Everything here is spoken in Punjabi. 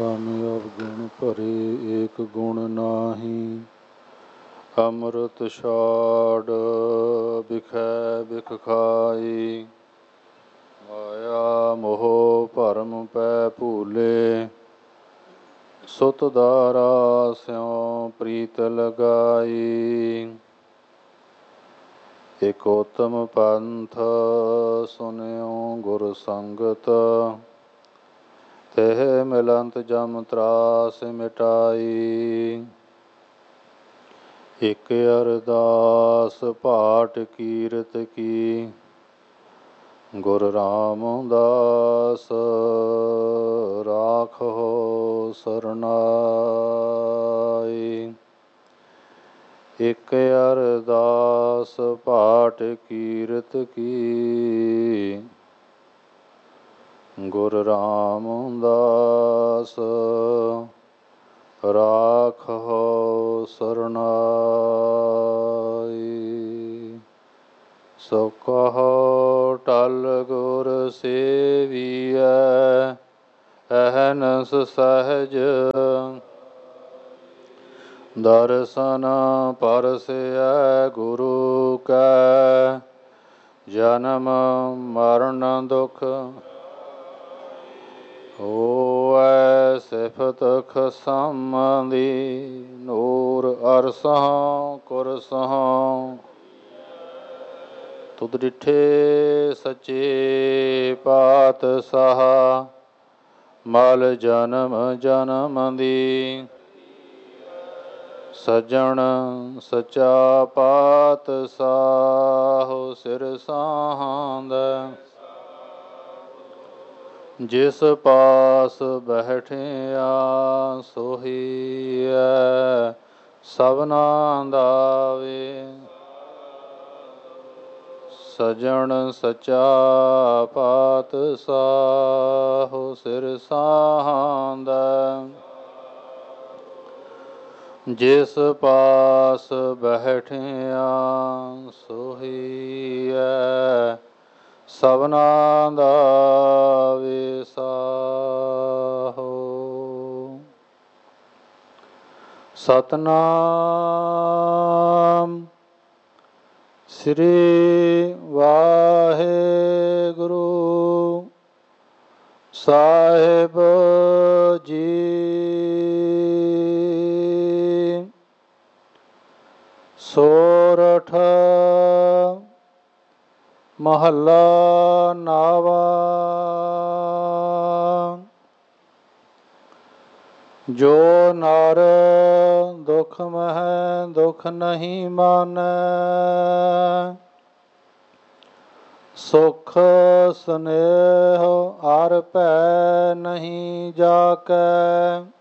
ਕਾਮਯਾਬ ਗੁਣ ਭਰੇ ਏਕ ਗੁਣ ਨਾਹੀ। ਅੰਮ੍ਰਿਤ ਛਾੜ ਬਿਖੈ ਬਿਖ ਖਾਈ। ਮਾਇਆ ਮੋਹ ਭਰਮ ਪੈ ਭੂਲੇ। ਸੁਤ ਦਾਰਾ ਸਿਉ ਪ੍ਰੀਤ ਲਗਾਈ। ਇਕ ਉਤਮ ਪੰਥ ਸੁਨਿਓ ਗੁਰ ਸੰਗਤ। ਤਿਹ ਮਿਲੰਤ ਜਮ ਤਰਾਸ ਮਿਟਾਈ। ਇਕ ਅਰਦਾਸ ਪਾਠ ਕੀਰਤ ਕੀ। ਗੁਰ ਰਾਮਦਾਸ ਰਾਖੋ ਸਰਨਾਈ। ਇਕ ਅਰਦਾਸ ਪਾਠ ਕੀਰਤ ਕੀ। ਗੁਰ ਰਾਮਦਾਸ ਰਾਖੋ ਸਰਨਾਈ। ਸੋ ਕਹੋ ਟਲ ਗੁਰ ਸੇਵੀਐ। ਅਹਨਸ ਸਹਿਜ ਦਰਸ਼ਨ ਪਰਸੈ ਗੁਰੂ ਕੈ। ਜਨਮ ਮਰਨ ਦੁਖ ਹੋਵੈ ਸਿਫਤ ਖਸਮ ਦੀ। ਨੂਰ ਅਰਸਹੁ ਕੁਰਸਹੁ ਤੁਧ ਡਿਠੇ ਸੱਚੇ ਪਾਤਸ਼ਾਹ। ਮਲ ਜਨਮ ਜਨਮ ਦੀ। ਸੱਜਣ ਸੱਚਾ ਪਾਤਸ਼ਾਹ ਸਿਰ ਸਾਹੁੰਦਾ। ਜਿਸ ਪਾਸ ਬੈਠਿਆ ਸੋਹੀਐ ਸਭਨਾ ਦਾ ਵੇ। ਸੱਜਣ ਸੱਚਾ ਪਾਤਸ਼ਾਹ ਸਿਰ ਸਾਹੁੰਦਾ। ਜਿਸ ਪਾਸ ਬੈਠਿਆ ਸੋਹੀਐ ਸਭਨਾ ਦਾ ਵੇ ਸਾਹੋ। ਸਤਿਨਾਮ ਸ੍ਰੀ ਵਾਹਿਗੁਰੂ ਸਾਹਿਬ ਜੀ। ਸੋਰਠ ਮਹੱਲਾ ਨਾਵਾ। ਜੋ ਨਰ ਦੁਖ ਮਹਿ ਦੁਖ ਨਹੀਂ ਮਾਨੈ। ਸੁਖ ਸਨੇਹ ਅਰ ਭੈ ਨਹੀਂ ਜਾਕੈ।